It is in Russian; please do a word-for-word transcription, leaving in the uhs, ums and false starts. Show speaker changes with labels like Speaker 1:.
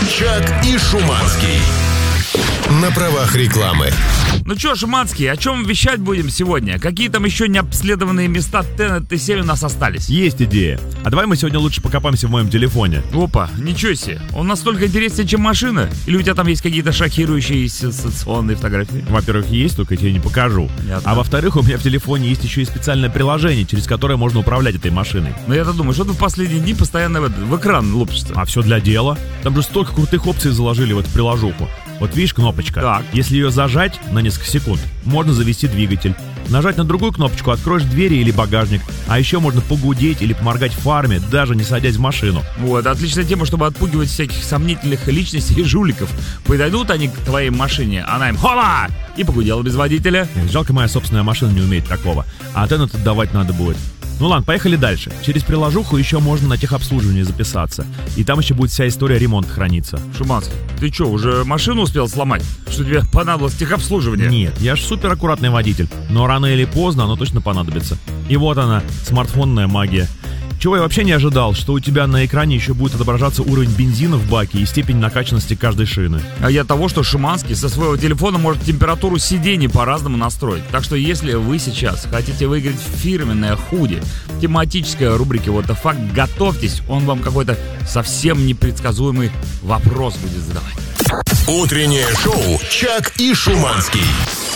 Speaker 1: Чак и Шуманский. На правах рекламы.
Speaker 2: Ну чё, Шуманский, о чем вещать будем сегодня? Какие там еще необследованные места Tenet Т семь у нас остались?
Speaker 3: Есть идея. А давай мы сегодня лучше покопаемся в моем телефоне.
Speaker 2: Опа, ничего себе. Он настолько интереснее, чем машина? Или у тебя там есть какие-то шокирующие сенсационные фотографии?
Speaker 3: Во-первых, есть, только я тебе не покажу.
Speaker 2: Понятно.
Speaker 3: А во-вторых, у меня в телефоне есть еще и специальное приложение, через которое можно управлять этой машиной.
Speaker 2: Ну я-то думаю, что ты в последние дни постоянно в, в экран лупишься.
Speaker 3: А все для дела. Там же столько крутых опций заложили в эту приложуху. Вот видишь кнопочка?
Speaker 2: Так.
Speaker 3: Если ее зажать на несколько секунд, можно завести двигатель. Нажать на другую кнопочку, откроешь двери или багажник. А еще можно погудеть или поморгать фарами, даже не садясь в машину.
Speaker 2: Вот, отличная тема, чтобы отпугивать всяких сомнительных личностей и жуликов. Подойдут они к твоей машине, она им хола! И погудела без водителя.
Speaker 3: Эх, жалко, моя собственная машина не умеет такого. А Tenet отдавать надо будет. Ну ладно, поехали дальше. Через приложуху еще можно на техобслуживание записаться. И там еще будет вся история ремонта храниться.
Speaker 2: Шуманский, ты что, уже машину успел сломать? Что тебе понадобилось техобслуживание?
Speaker 3: Нет, я ж супер аккуратный водитель. Но рано или поздно оно точно понадобится. И вот она, смартфонная магия. Чего я вообще не ожидал, что у тебя на экране еще будет отображаться уровень бензина в баке и степень накачанности каждой шины.
Speaker 2: А я того, что Шуманский со своего телефона может температуру сидений по-разному настроить. Так что если вы сейчас хотите выиграть фирменное худи, тематическая рубрика What the fuck, готовьтесь, он вам какой-то совсем непредсказуемый вопрос будет задавать.
Speaker 1: Утреннее шоу «Чак и Шуманский».